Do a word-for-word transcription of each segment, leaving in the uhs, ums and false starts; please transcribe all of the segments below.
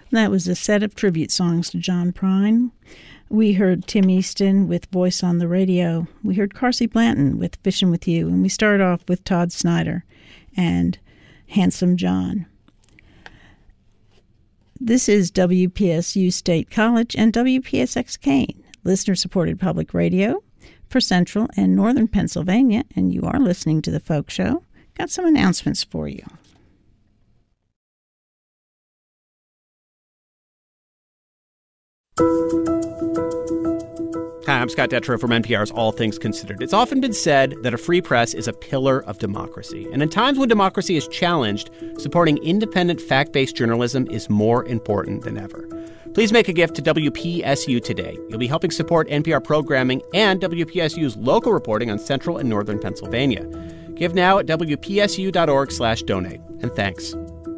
That was a set of tribute songs to John Prine. We heard Tim Easton with Voice on the Radio. We heard Carsey Blanton with Fishin' With You. And we started off with Todd Snyder and Handsome John. This is W P S U State College and W P S X Kane, listener-supported public radio for Central and Northern Pennsylvania, and you are listening to The Folk Show. Got some announcements for you. Hi, I'm Scott Detrow from N P R's All Things Considered. It's often been said that a free press is a pillar of democracy. And in times when democracy is challenged, supporting independent, fact-based journalism is more important than ever. Please make a gift to W P S U today. You'll be helping support N P R programming and W P S U's local reporting on Central and Northern Pennsylvania. Give now at W P S U dot org slash donate. And thanks.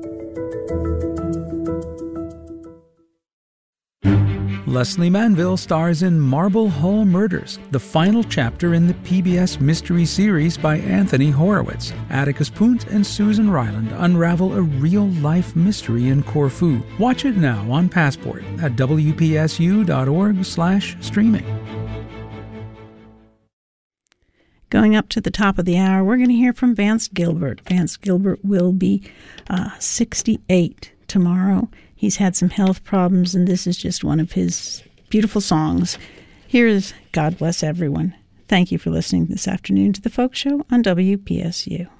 Leslie Manville stars in Marble Hall Murders, the final chapter in the P B S mystery series by Anthony Horowitz. Atticus Punt and Susan Ryland unravel a real-life mystery in Corfu. Watch it now on Passport at W P S U dot org slash streaming. Going up to the top of the hour, we're going to hear from Vance Gilbert. Vance Gilbert will be uh, sixty-eight tomorrow. He's had some health problems, and this is just one of his beautiful songs. Here is God Bless Everyone. Thank you for listening this afternoon to The Folk Show on W P S U.